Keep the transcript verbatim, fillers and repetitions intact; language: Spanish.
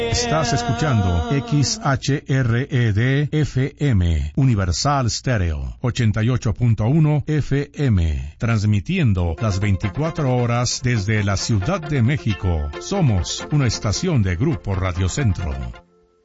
Estás escuchando X H R E D F M, Universal Stereo, ochenta y ocho punto uno F M, transmitiendo las veinticuatro horas desde la Ciudad de México. Somos una estación de Grupo Radio Centro.